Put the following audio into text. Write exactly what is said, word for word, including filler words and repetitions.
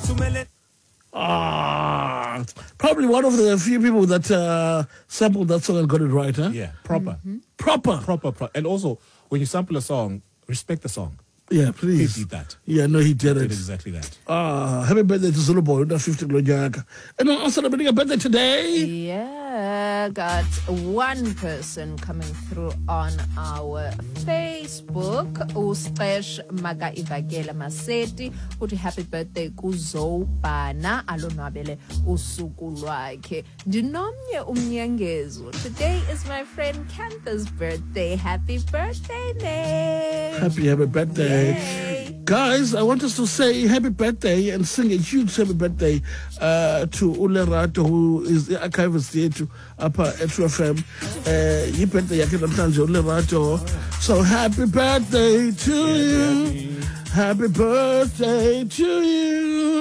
Ah, probably one of the few people that uh, sampled that song and got it right, huh? Yeah, proper. Mm-hmm. Proper. Proper, pro- and also, when you sample a song, respect the song. Yeah, please. He did that. Yeah, no, he did He it. did exactly that. Ah, happy birthday to Zulu Boy, fifty Glonyaka. And I'm celebrating a birthday today. Yeah, got one person coming through on our Facebook. Uspesh Maga Ivagela Maseti. Uti happy birthday kuzobana alonwabele usuku lwakhe. Ndinomnye umnyengezo. Today is my friend Kantha's birthday. Happy birthday, Nate. Happy, happy birthday. Yay. Guys, I want us to say happy birthday and sing a huge happy birthday uh, to Ule Rato, who is the archivist here to Upper at two F M. Uh, birthday, Ule Rato. So happy birthday to you. Happy birthday to you.